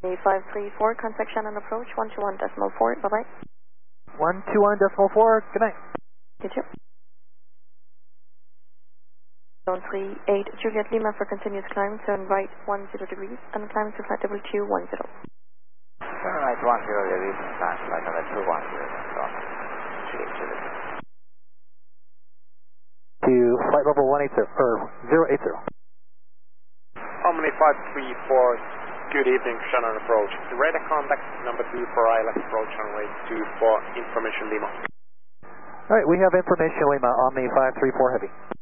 534, contact Shannon approach, 121.4, bye-bye. 121.4, good night. Did you? 38 Juliet Lima for continuous climb, turn right 10 degrees, and climb to flight level 210. Turn right 10 degrees, climb flight level 210, to flight level 180, or 080. Harmony 534, good evening, Shannon approach. Radar contact number 2 for ILS approach runway 2 for information Lima. Alright, we have information Lima on the 534 Heavy.